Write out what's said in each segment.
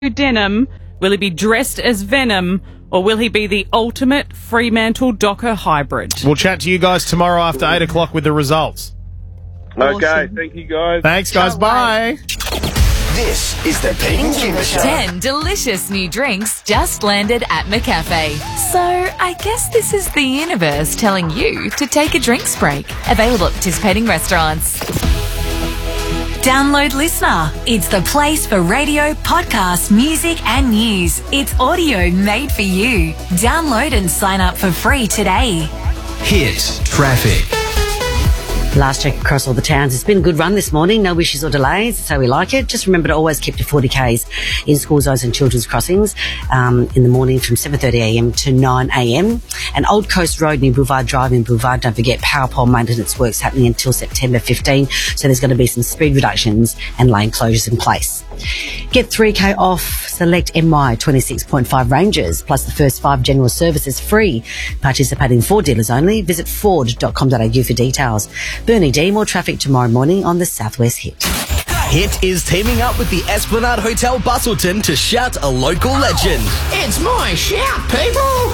denim? Will he be dressed as Venom? Or will he be the ultimate Fremantle Docker hybrid? We'll chat to you guys tomorrow after 8 o'clock with the results. Okay, thank you guys. Thanks, guys. Bye. This is the Pete and Kimber Show. 10 delicious new drinks just landed at McCafe. So I guess this is the universe telling you to take a drinks break. Available at participating restaurants. Download Listener. It's the place for radio, podcasts, music and news. It's audio made for you. Download and sign up for free today. Hit traffic. Last check across all the towns. It's been a good run this morning. No issues or delays. That's how we like it. Just remember to always keep to 40 Ks in school zones and children's crossings in the morning from 7:30am to 9am. And Old Coast Road near Boulevard Drive in Boulevard, don't forget power pole maintenance works happening until September 15. So there's going to be some speed reductions and lane closures in place. Get 3K off select MY 26.5 ranges, plus the first 5 general services free. Participating Ford dealers only. Visit ford.com.au for details. Bernie D, more traffic tomorrow morning on the Southwest Hit. Hit is teaming up with the Esplanade Hotel Bustleton to shout a local legend. It's my shout, people!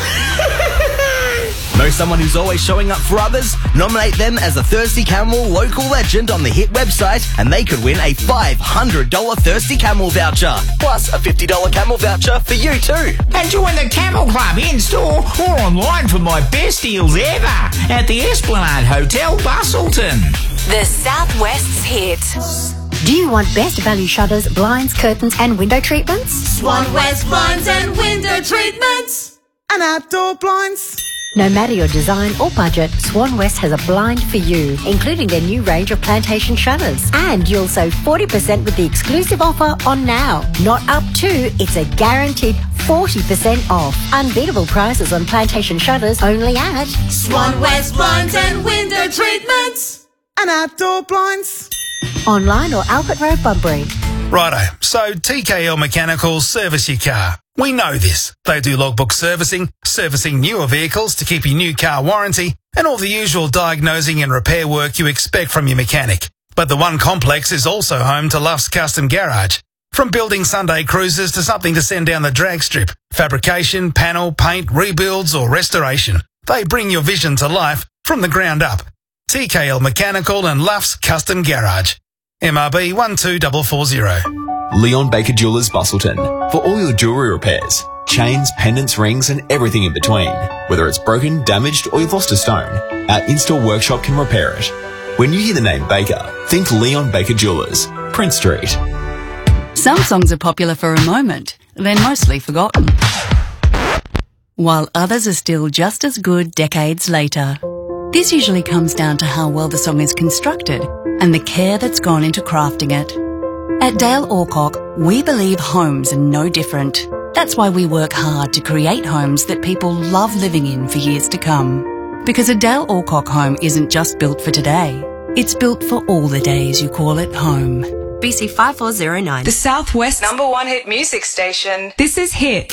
Know someone who's always showing up for others? Nominate them as a Thirsty Camel local legend on the Hit website and they could win a $500 Thirsty Camel voucher. Plus a $50 Camel voucher for you too. And join the Camel Club in-store or online for my best deals ever at the Esplanade Hotel Bustleton. The Southwest's Hit. Do you want best value shutters, blinds, curtains and window treatments? Swan West Blinds and Window Treatments. And outdoor blinds. No matter your design or budget, Swan West has a blind for you, including their new range of plantation shutters. And you'll save 40% with the exclusive offer on now. Not up to, it's a guaranteed 40% off. Unbeatable prices on plantation shutters only at Swan West Blinds and Window Treatments. And outdoor blinds. Online or Albert Road, Bunbury. Righto, so TKL Mechanical service your car. We know this. They do logbook servicing, servicing newer vehicles to keep your new car warranty, and all the usual diagnosing and repair work you expect from your mechanic. But the One Complex is also home to Luff's Custom Garage. From building Sunday cruisers to something to send down the drag strip, fabrication, panel, paint, rebuilds or restoration. They bring your vision to life from the ground up. TKL Mechanical and Luff's Custom Garage. MRB 12440. Leon Baker Jewelers Bustleton. For all your jewellery repairs, chains, pendants, rings and everything in between. Whether it's broken, damaged or you've lost a stone, our in-store workshop can repair it. When you hear the name Baker, think Leon Baker Jewelers, Prince Street. Some songs are popular for a moment, then mostly forgotten. While others are still just as good decades later. This usually comes down to how well the song is constructed and the care that's gone into crafting it. At Dale Orcock, we believe homes are no different. That's why we work hard to create homes that people love living in for years to come. Because a Dale Orcock home isn't just built for today. It's built for all the days you call it home. BC 5409. The Southwest #1 hit music station. This is Hit.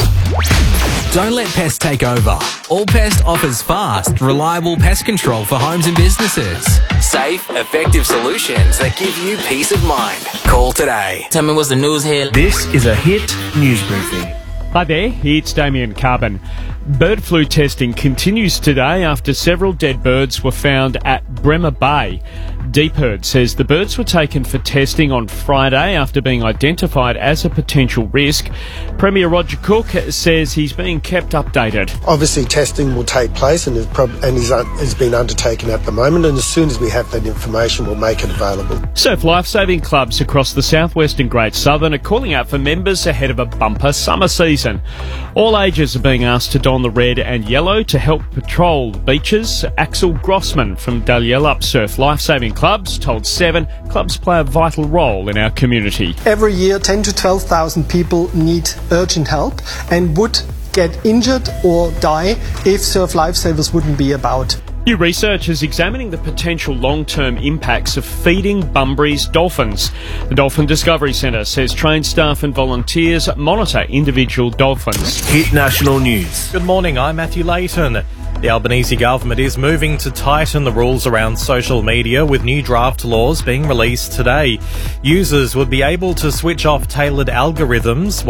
Don't let pests take over. All Pest offers fast, reliable pest control for homes and businesses. Safe, effective solutions that give you peace of mind. Call today. Tell me what's the news here. This is a Hit news briefing. Hi there, it's Damien Carbon. Bird flu testing continues today after several dead birds were found at Bremer Bay. Deepherd says the birds were taken for testing on Friday after being identified as a potential risk. Premier Roger Cook says he's being kept updated. Obviously testing will take place and is being undertaken at the moment, and as soon as we have that information we'll make it available. Surf lifesaving clubs across the southwest and Great Southern are calling out for members ahead of a bumper summer season. All ages are being asked to don the red and yellow to help patrol the beaches. Axel Grossman from Dalyelup Surf Lifesaving Clubs told 7 clubs play a vital role in our community. Every year 10 to 12,000 people need urgent help and would get injured or die if Surf Lifesavers wouldn't be about. New research is examining the potential long-term impacts of feeding Bunbury's dolphins. The Dolphin Discovery Centre says trained staff and volunteers monitor individual dolphins. Hit National News. Good morning, I'm Matthew Layton. The Albanese government is moving to tighten the rules around social media, with new draft laws being released today. Users would be able to switch off tailored algorithms